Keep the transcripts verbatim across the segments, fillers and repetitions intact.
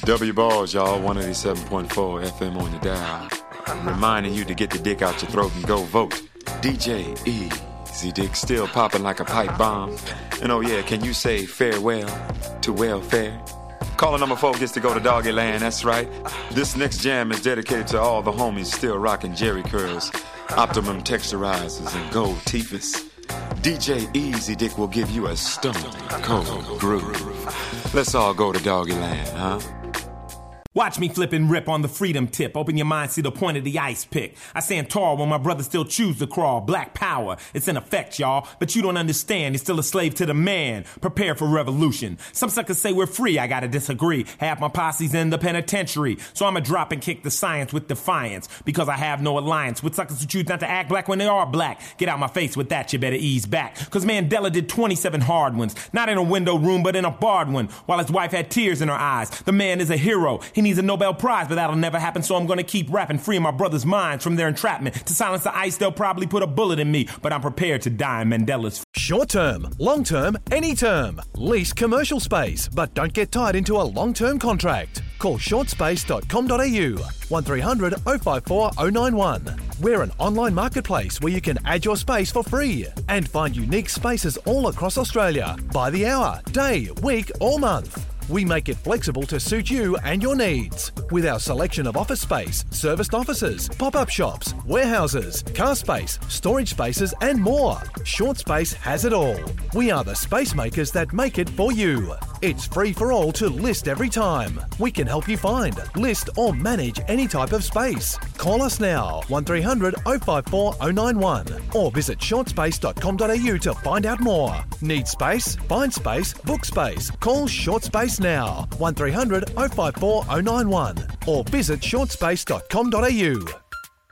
W Balls, y'all, one eighty-seven point four F M on the dial. I'm reminding you to get the dick out your throat and go vote. D J Easy Dick still popping like a pipe bomb. And oh yeah, can you say farewell to welfare? Caller number four gets to go to Doggy Land, that's right. This next jam is dedicated to all the homies still rocking Jerry curls, Optimum texturizers, and gold teethers. D J Easy Dick will give you a stone cold groove. Let's all go to Doggy Land, huh? Watch me flip and rip on the freedom tip. Open your mind, see the point of the ice pick. I stand tall when my brothers still choose to crawl. Black power, it's in effect, y'all. But you don't understand, you're still a slave to the man. Prepare for revolution. Some suckers say we're free, I gotta disagree. Half my posse's in the penitentiary. So I'ma drop and kick the science with defiance. Because I have no alliance with suckers who choose not to act black when they are black. Get out my face with that, you better ease back. Cause Mandela did twenty-seven hard ones. Not in a window room, but in a barred one. While his wife had tears in her eyes. The man is a hero. He needs a Nobel Prize, but that'll never happen, so I'm gonna keep rapping, freeing my brothers' minds from their entrapment. To silence the ice, they'll probably put a bullet in me, but I'm prepared to die in Mandela's. Short term, long term, any term. Lease commercial space, but don't get tied into a long term contract. Call short space dot com dot a u, one three hundred oh five four oh nine one. We're an online marketplace where you can add your space for free and find unique spaces all across Australia by the hour, day, week, or month. We make it flexible to suit you and your needs. With our selection of office space, serviced offices, pop-up shops, warehouses, car space, storage spaces, and more. Short Space has it all. We are the space makers that make it for you. It's free for all to list every time. We can help you find, list, or manage any type of space. Call us now, one three hundred oh five four oh nine one, or visit short space dot com dot a u to find out more. Need space? Find space, book space. Call Short Space now, one three hundred oh five four oh nine one, or visit short space dot com dot a u. What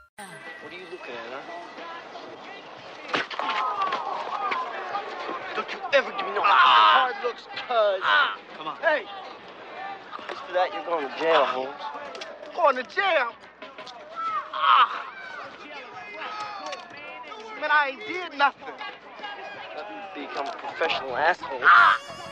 are you looking at, huh? Don't you ever give me no hard looks, cuz. Come on. Hey! Just for that, you're going to jail, Holmes. Going to jail? Ah! Man, I ain't did nothing. Nothing to become a professional asshole. Ah!